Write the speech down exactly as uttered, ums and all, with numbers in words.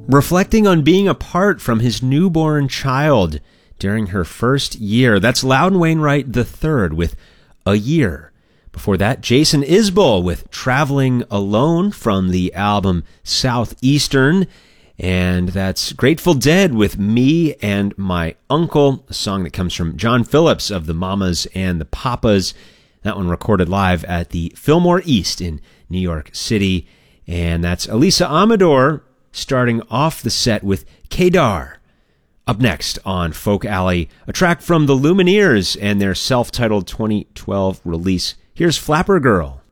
reflecting on being apart from his newborn child during her first year. That's Loudon Wainwright the third with A Year. Before that, Jason Isbell with Traveling Alone from the album Southeastern. And that's Grateful Dead with Me and My Uncle, a song that comes from John Phillips of the Mamas and the Papas. That one recorded live at the Fillmore East in New York City. And that's Elisa Amador starting off the set with Kedar. Up next on Folk Alley, a track from the Lumineers and their self-titled twenty twelve release. Here's Flapper Girl.